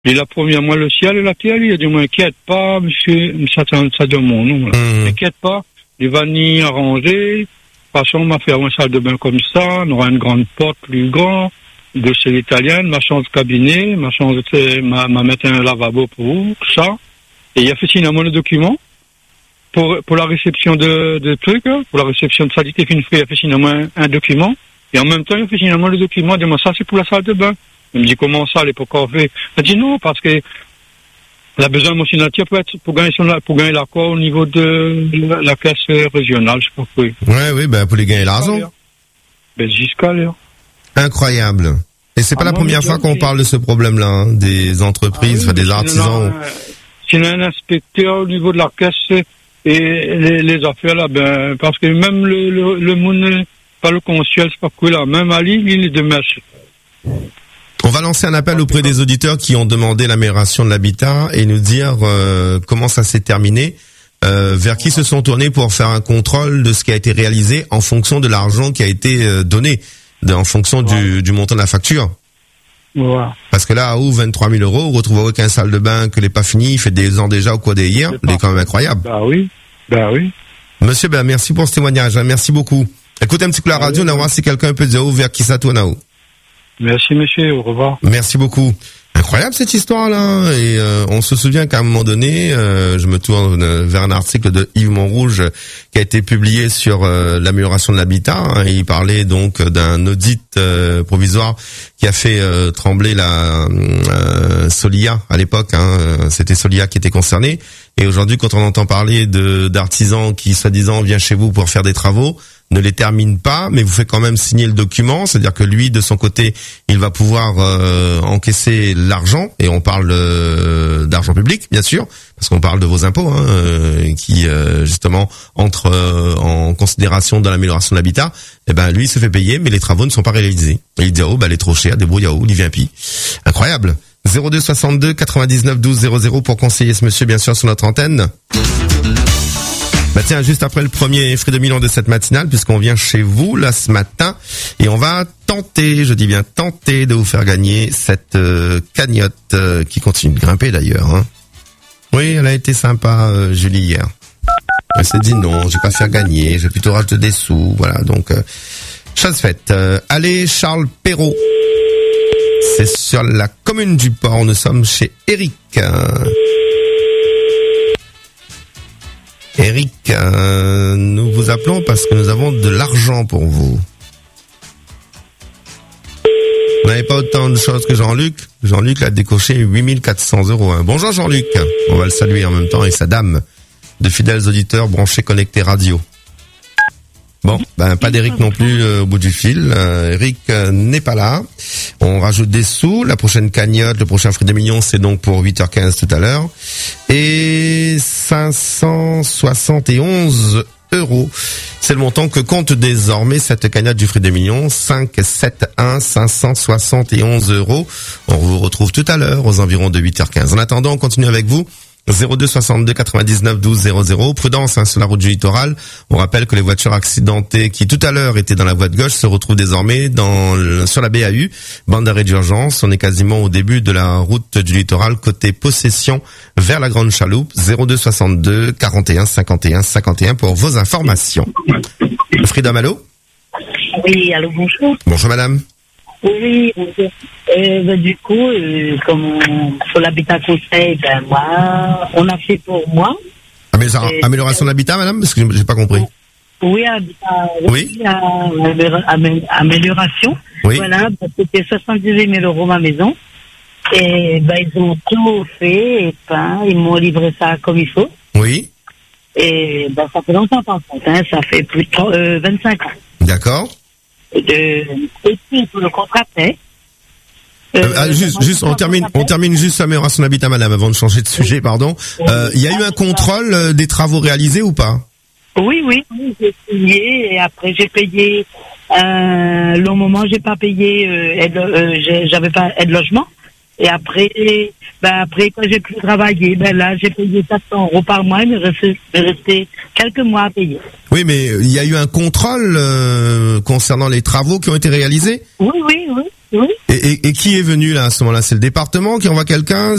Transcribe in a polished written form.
Et la première, moi, le ciel et la terre, il a dit, m'inquiète pas, monsieur, ça donne mon nom, là. M'inquiète pas, les vanilles arrangées. De toute façon, on m'a fait une salle de bain comme ça, on aura une grande porte plus grande, de chez l'italienne, ma chambre de cabinet, m'a mettre un lavabo pour vous, tout ça. Et il a fait finalement le document. Pour la réception de trucs, pour la réception de salité fine frais, il a fait finalement un document. Et en même temps, il a fait finalement le document, il dit, moi, ça, c'est pour la salle de bain. Il me dit, comment ça, elle est pas encore fait? Il dit, non, parce que elle a besoin de mon signature pour gagner l'accord au niveau de la caisse régionale, je sais pas quoi. Oui, ben, pour les gagner l'argent. Ben, jusqu'à l'heure. Incroyable. Et c'est pas la première fois qu'on parle de ce problème-là, hein, des entreprises, des artisans. C'est un inspecteur au niveau de la caisse et les affaires là, ben, parce que même le monde, pas le consuel, c'est pas quoi là, même à Lille, il est de mèche. On va lancer un appel auprès des auditeurs qui ont demandé l'amélioration de l'habitat et nous dire comment ça s'est terminé, vers qui se sont tournés pour faire un contrôle de ce qui a été réalisé en fonction de l'argent qui a été donné, en fonction du montant de la facture. Ouais. Parce que là, à où 23 000 euros, on retrouve aucun salle de bain que n'est pas fini, il fait des ans déjà au quoi des hier, il est quand même incroyable. Bah oui. Monsieur, ben merci pour ce témoignage, hein, merci beaucoup. Écoutez un petit peu la radio, on va voir si quelqu'un peut dire vers qui ça tourne à où. Merci monsieur, au revoir. Merci beaucoup. Incroyable cette histoire-là. Et on se souvient qu'à un moment donné, je me tourne vers un article de Yves Montrouge qui a été publié sur l'amélioration de l'habitat. Hein. Il parlait donc d'un audit provisoire qui a fait trembler la Solia à l'époque. Hein. C'était Solia qui était concerné. Et aujourd'hui, quand on entend parler d'artisans qui, soi-disant, vient chez vous pour faire des travaux, ne les termine pas, mais vous fait quand même signer le document, c'est-à-dire que lui, de son côté, il va pouvoir encaisser l'argent, et on parle d'argent public, bien sûr, parce qu'on parle de vos impôts, hein, qui justement entrent en considération dans l'amélioration de l'habitat. Et ben lui, il se fait payer, mais les travaux ne sont pas réalisés. Et il dit elle est trop chère, débrouille-vous, il vient pis. Incroyable. 02 62 99 12 00 pour conseiller ce monsieur, bien sûr, sur notre antenne. Bah tiens, juste après le premier Free 2000 de cette matinale, puisqu'on vient chez vous là ce matin, et on va tenter, je dis bien tenter, de vous faire gagner cette cagnotte qui continue de grimper d'ailleurs. Hein. Oui, elle a été sympa, Julie, hier. Elle s'est dit non, je vais pas faire gagner, je vais plutôt rajouter des sous, voilà. Donc chose faite. Allez, Charles Perrault. C'est sur la commune du Port. Nous sommes chez Eric. Eric, nous vous appelons parce que nous avons de l'argent pour vous. Vous n'avez pas autant de choses que Jean-Luc. Jean-Luc a décoché 8400 €. Hein. Bonjour Jean-Luc. On va le saluer en même temps et sa dame. De fidèles auditeurs branchés connectés radio. Bon, ben pas d'Eric non plus au bout du fil. Eric n'est pas là. On rajoute des sous. La prochaine cagnotte, le prochain Free 2 millions, c'est donc pour 8h15 tout à l'heure. Et 571 €. C'est le montant que compte désormais cette cagnotte du Free 2 millions. 571 €. On vous retrouve tout à l'heure aux environs de 8h15. En attendant, on continue avec vous. 02 62 99 12 00. Prudence sur la route du littoral. On rappelle que les voitures accidentées qui tout à l'heure étaient dans la voie de gauche se retrouvent désormais sur la BAU, bande d'arrêt d'urgence. On est quasiment au début de la route du littoral côté Possession vers la Grande Chaloupe. 02 62 41 51 51 pour vos informations. Frida Malo. Oui, allô, bonjour. Bonjour madame. Oui, du coup, comme sur l'habitat conseil, moi, on a fait pour moi. Amélioration de l'habitat, madame, parce que j'ai pas compris. Oui, amélioration. Oui. Voilà, c'était 78 000 € ma maison. Et ils ont tout fait, et ils m'ont livré ça comme il faut. Oui. Et ça fait longtemps par contre, hein, ça fait plus de 25 ans. D'accord. Et puis pour le contrat fait. On termine juste l'amélioration de l'habitat, madame, avant de changer de sujet, pardon. Il y a eu un contrôle des travaux réalisés ou pas? Oui, j'ai payé, et après j'ai payé, long moment, j'ai pas payé, j'avais pas aide logement. Et après, quand j'ai pu travailler, là, j'ai payé 400 € par mois, il me restait quelques mois à payer. Oui, mais il y a eu un contrôle concernant les travaux qui ont été réalisés? Oui. Oui. Et qui est venu là à ce moment-là? C'est le département qui envoie quelqu'un?